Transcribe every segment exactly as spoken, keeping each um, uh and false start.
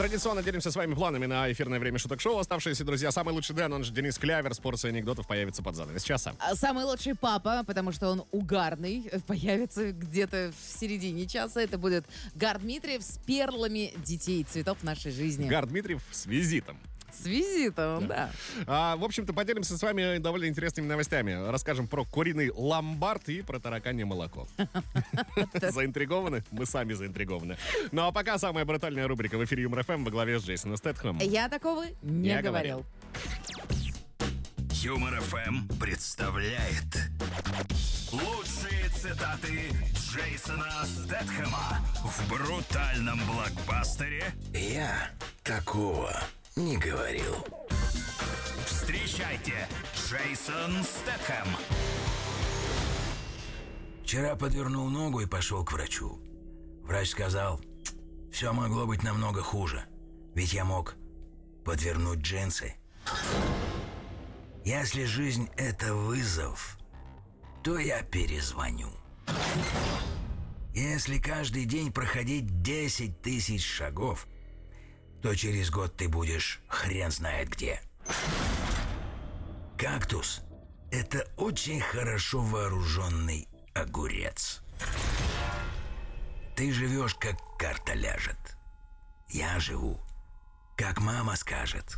Традиционно делимся своими планами на эфирное время шуток-шоу. Оставшиеся друзья, самый лучший Дэн, он же Денис Клявер, с порцией анекдотов появится под занавес часа. А самый лучший папа, потому что он угарный, появится где-то в середине часа. Это будет Гар Дмитриев с перлами детей, цветов нашей жизни. Гар Дмитриев с визитом. С визитом, да. да. А, в общем-то, поделимся с вами довольно интересными новостями. Расскажем про куриный ломбард и про тараканье молоко. Заинтригованы? Мы сами заинтригованы. Ну а пока самая брутальная рубрика в эфире Юмор ФМ во главе с Джейсоном Стэтхэмом. Я такого не говорил. Юмор ФМ представляет лучшие цитаты Джейсона Стэтхэма в брутальном блокбастере «Я такого не говорил». Встречайте, Джейсон Стэтхэм. Вчера подвернул ногу и пошел к врачу. Врач сказал, все могло быть намного хуже, ведь я мог подвернуть джинсы. Если жизнь — это вызов, то я перезвоню. Если каждый день проходить десять тысяч шагов, то через год ты будешь хрен знает где. Кактус — это очень хорошо вооруженный огурец. Ты живешь, как карта ляжет. Я живу, как мама скажет.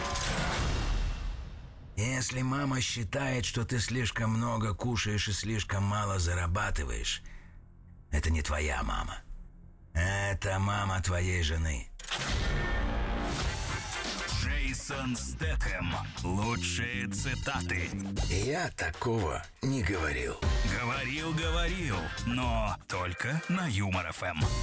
Если мама считает, что ты слишком много кушаешь и слишком мало зарабатываешь, это не твоя мама. Это мама твоей жены. Джейсон Стэтхэм. Лучшие цитаты. Я такого не говорил. Говорил, говорил, но только на Юмор ФМ.